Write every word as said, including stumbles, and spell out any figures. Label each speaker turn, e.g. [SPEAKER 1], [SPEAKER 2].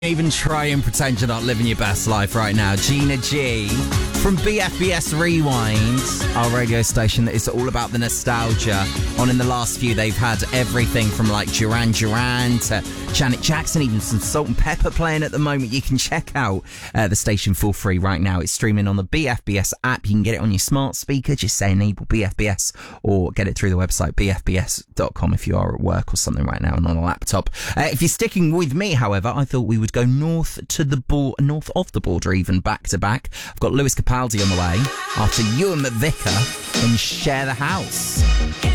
[SPEAKER 1] Even try and pretend you're not living your best life right now. Gina G from B F B S Rewind, our radio station that is all about the nostalgia. On in the last few, they've had everything from like Duran Duran to Janet Jackson, even some Salt and Pepper playing at the moment. You can check out uh, the station for free right now. It's streaming on the B F B S app. You can get it on your smart speaker. Just say enable B F B S or get it through the website b f b s dot com if you are at work or something right now and on a laptop. Uh, if you're sticking with me, however, I thought we would go north to the bor- north of the border, even back to back. I've got Lewis Capaldi on the way after Ewan McVicker and Share the House.